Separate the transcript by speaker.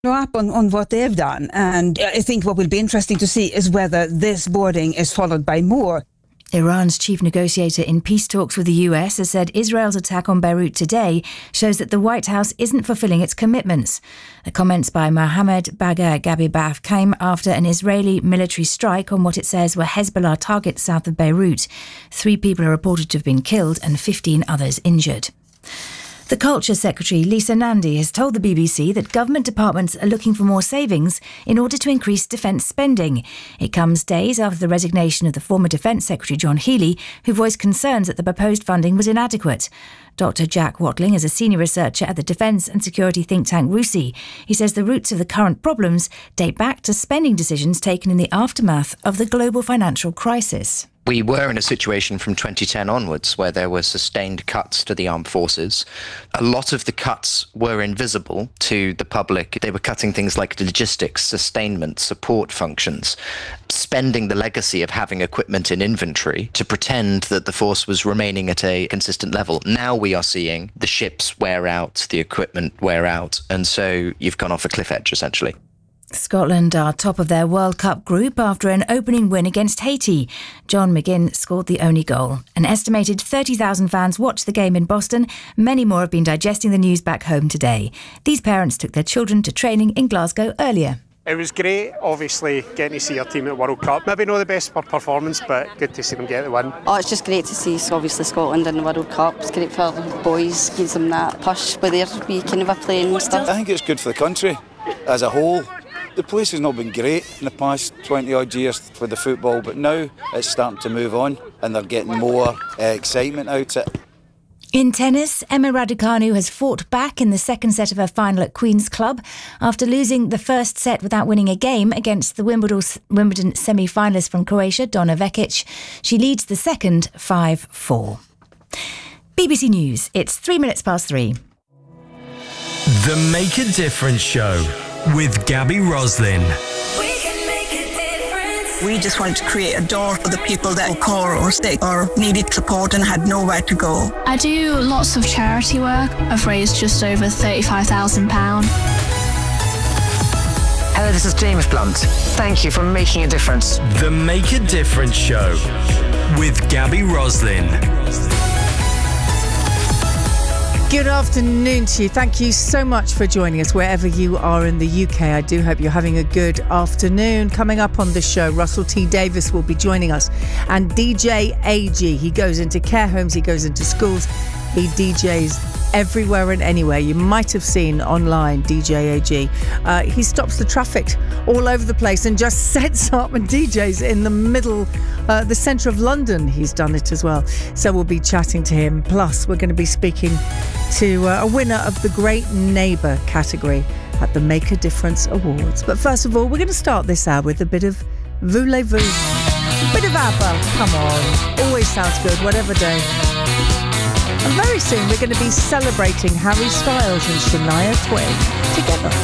Speaker 1: Up on what they've done, and I think what will be interesting to see is whether this boarding is followed by more.
Speaker 2: Iran's chief negotiator in peace talks with the US has said Israel's attack on Beirut today shows that the White House isn't fulfilling its commitments. The comments by Mohammed Bagher Gabibaf came after an Israeli military strike on what it says were Hezbollah targets south of Beirut. 3 people are reported to have been killed and 15 others injured. The Culture Secretary, Lisa Nandy, has told the BBC that government departments are looking for more savings in order to increase defence spending. It comes days after the resignation of the former Defence Secretary, John Healey, who voiced concerns that the proposed funding was inadequate. Dr Jack Watling is a senior researcher at the defence and security think tank RUSI. He says the roots of the current problems date back to spending decisions taken in the aftermath of the global financial crisis.
Speaker 3: We were in a situation from 2010 onwards where there were sustained cuts to the armed forces. A lot of the cuts were invisible to the public. They were cutting things like logistics, sustainment, support functions, spending the legacy of having equipment in inventory to pretend that the force was remaining at a consistent level. Now we are seeing the ships wear out, the equipment wear out, and so you've gone off a cliff edge, essentially.
Speaker 2: Scotland are top of their World Cup group after an opening win against Haiti. John McGinn scored the only goal. An estimated 30,000 fans watched the game in Boston. Many more have been digesting the news back home today. These parents took their children to training in Glasgow earlier.
Speaker 4: It was great, obviously, getting to see our team at World Cup. Maybe not the best performance, but good to see them get the win.
Speaker 5: Oh, it's just great to see, obviously, Scotland in the World Cup. It's great for the boys, gives them that push with their wee kind of a playing and stuff.
Speaker 6: I think it's good for the country as a whole. The place has not been great in the past 20-odd years for the football, but now it's starting to move on and they're getting more excitement out of it.
Speaker 2: In tennis, Emma Raducanu has fought back in the second set of her final at Queen's Club after losing the first set without winning a game against the Wimbledon semi-finalist from Croatia, Donna Vekic. She leads the second 5-4. BBC News, it's 3:03.
Speaker 7: The Make a Difference Show with Gabby Roslin.
Speaker 8: We just wanted to create a door for the people that were poor or sick or needed support and had nowhere to go.
Speaker 9: I do lots of charity work. I've raised just over £35,000.
Speaker 10: Hello, this is James Blunt. Thank you for making a difference.
Speaker 7: The Make a Difference Show with Gabby Roslin.
Speaker 11: Good afternoon to you. Thank you so much for joining us wherever you are in the UK. I do hope you're having a good afternoon. Coming up on the show, Russell T Davis will be joining us, and DJ AG. He goes into care homes, he goes into schools, he DJs everywhere and anywhere. You might have seen online DJ AG. He stops the traffic all over the place and just sets up and DJs in the middle, the centre of London. He's done it as well. So we'll be chatting to him. Plus, we're going to be speaking to a winner of the Great Neighbour category at the Make a Difference Awards. But first of all, we're going to start this hour with a bit of Voulez-Vous. A bit of ABBA. Come on. Always sounds good, whatever day. And very soon we're going to be celebrating Harry Styles and Shania Twain together.